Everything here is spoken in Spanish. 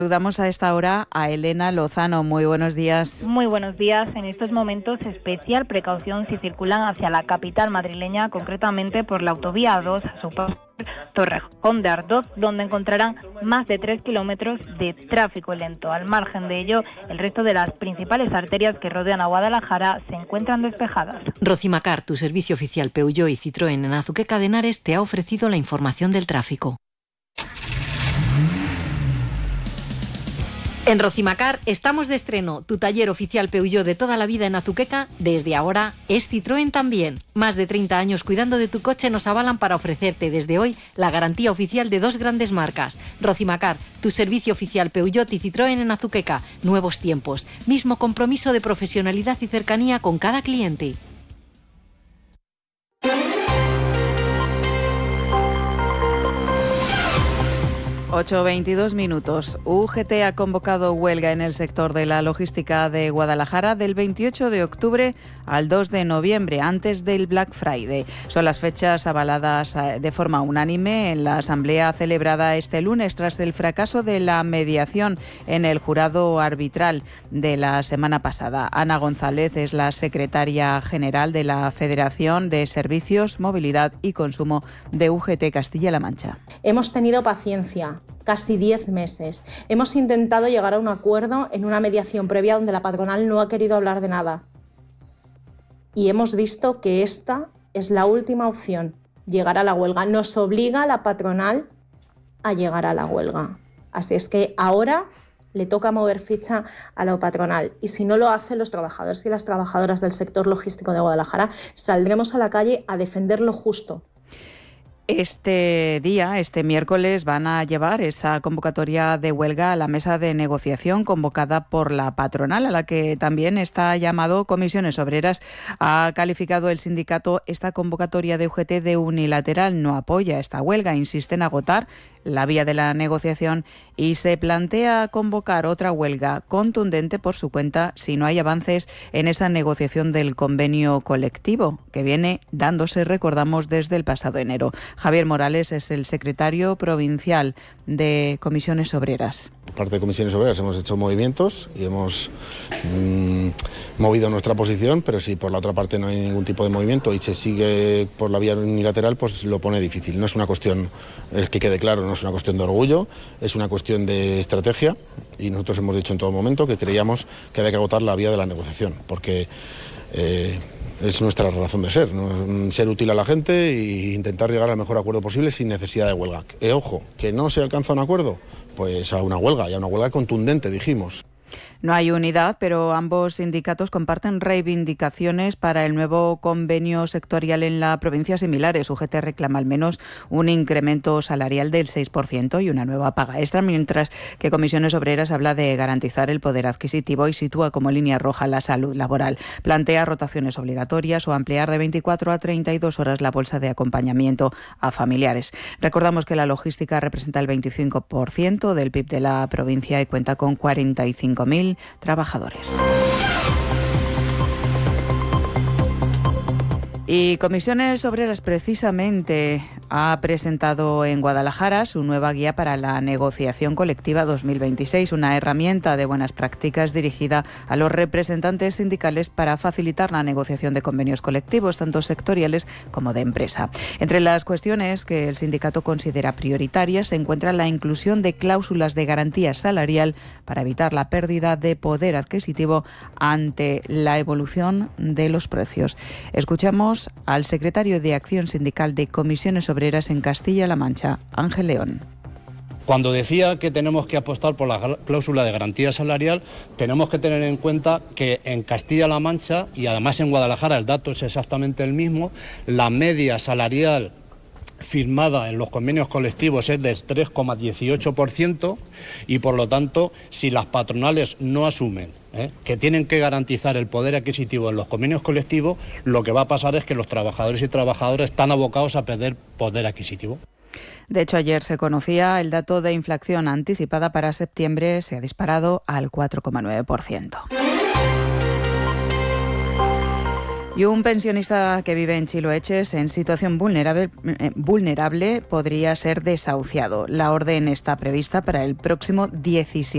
Saludamos a esta hora a Elena Lozano. Muy buenos días. Muy buenos días. En estos momentos, especial precaución si circulan hacia la capital madrileña, concretamente por la autovía A2 a su paso por Torrejón de Ardoz, donde encontrarán más de 3 kilómetros de tráfico lento. Al margen de ello, el resto de las principales arterias que rodean a Guadalajara se encuentran despejadas. Rocimacar, tu servicio oficial Peugeot y Citroën en Azuqueca de Henares, te ha ofrecido la información del tráfico. En Rocimacar estamos de estreno. Tu taller oficial Peugeot de toda la vida en Azuqueca, desde ahora es Citroën también. Más de 30 años cuidando de tu coche nos avalan para ofrecerte desde hoy la garantía oficial de dos grandes marcas. Rocimacar, tu servicio oficial Peugeot y Citroën en Azuqueca. Nuevos tiempos, mismo compromiso de profesionalidad y cercanía con cada cliente. (8:22). UGT ha convocado huelga en el sector de la logística de Guadalajara del 28 de octubre al 2 de noviembre, antes del Black Friday. Son las fechas avaladas de forma unánime en la asamblea celebrada este lunes tras el fracaso de la mediación en el jurado arbitral de la semana pasada. Ana González es la secretaria general de la Federación de Servicios, Movilidad y Consumo de UGT Castilla-La Mancha. Hemos tenido paciencia. Casi 10 meses. Hemos intentado llegar a un acuerdo en una mediación previa donde la patronal no ha querido hablar de nada. Y hemos visto que esta es la última opción, llegar a la huelga. Nos obliga la patronal a llegar a la huelga. Así es que ahora le toca mover ficha a la patronal. Y si no lo hacen los trabajadores y las trabajadoras del sector logístico de Guadalajara, saldremos a la calle a defender lo justo. Este miércoles, van a llevar esa convocatoria de huelga a la mesa de negociación convocada por la patronal, a la que también está llamado Comisiones Obreras. Ha calificado el sindicato esta convocatoria de UGT de unilateral, no apoya esta huelga, insiste en agotar la vía de la negociación y se plantea convocar otra huelga contundente por su cuenta si no hay avances en esa negociación del convenio colectivo que viene dándose, recordamos, desde el pasado enero. Javier Morales es el secretario provincial de Comisiones Obreras. Por parte de Comisiones Obreras hemos hecho movimientos y hemos movido nuestra posición, pero si por la otra parte no hay ningún tipo de movimiento y se sigue por la vía unilateral, pues lo pone difícil. No es una cuestión, que quede claro, no es una cuestión de orgullo, es una cuestión de estrategia y nosotros hemos dicho en todo momento que creíamos que había que agotar la vía de la negociación, porque es nuestra razón de ser, ¿no? Ser útil a la gente e intentar llegar al mejor acuerdo posible sin necesidad de huelga. Ojo, que no se alcanza un acuerdo, pues a una huelga, y a una huelga contundente, dijimos. No hay unidad, pero ambos sindicatos comparten reivindicaciones para el nuevo convenio sectorial en la provincia similares. UGT reclama al menos un incremento salarial del 6% y una nueva paga extra, mientras que Comisiones Obreras habla de garantizar el poder adquisitivo y sitúa como línea roja la salud laboral. Plantea rotaciones obligatorias o ampliar de 24 a 32 horas la bolsa de acompañamiento a familiares. Recordamos que la logística representa el 25% del PIB de la provincia y cuenta con 45.000 trabajadores. Y Comisiones Obreras precisamente ha presentado en Guadalajara su nueva guía para la negociación colectiva 2026, una herramienta de buenas prácticas dirigida a los representantes sindicales para facilitar la negociación de convenios colectivos, tanto sectoriales como de empresa. Entre las cuestiones que el sindicato considera prioritarias se encuentra la inclusión de cláusulas de garantía salarial para evitar la pérdida de poder adquisitivo ante la evolución de los precios. Escuchamos al secretario de Acción Sindical de Comisiones Obreras en Castilla-La Mancha, Ángel León. Cuando decía que tenemos que apostar por la cláusula de garantía salarial, tenemos que tener en cuenta que en Castilla-La Mancha, y además en Guadalajara el dato es exactamente el mismo, la media salarial firmada en los convenios colectivos es del 3,18% y por lo tanto, si las patronales no asumen que tienen que garantizar el poder adquisitivo en los convenios colectivos, lo que va a pasar es que los trabajadores y trabajadoras están abocados a perder poder adquisitivo. De hecho, ayer se conocía el dato de inflación anticipada para septiembre, se ha disparado al 4,9%. Y un pensionista que vive en Chiloeches en situación vulnerable podría ser desahuciado. La orden está prevista para el próximo 17